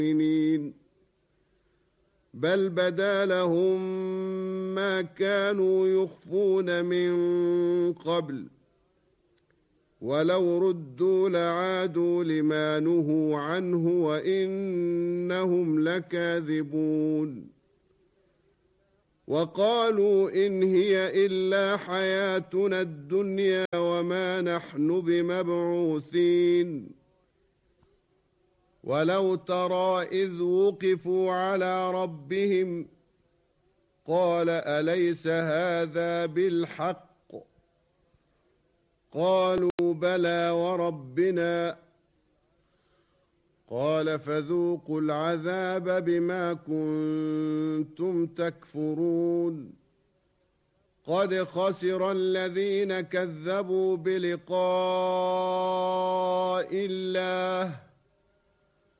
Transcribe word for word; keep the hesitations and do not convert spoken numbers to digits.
المؤمنين بل بدا لهم ما كانوا يخفون من قبل ولو ردوا لعادوا لما نهوا عنه وإنهم لكاذبون وقالوا إن هي إلا حياتنا الدنيا وما نحن بمبعوثين ولو ترى إذ وقفوا على ربهم قال أليس هذا بالحق قالوا بلى وربنا قال فذوقوا العذاب بما كنتم تكفرون قد خسر الذين كذبوا بلقاء الله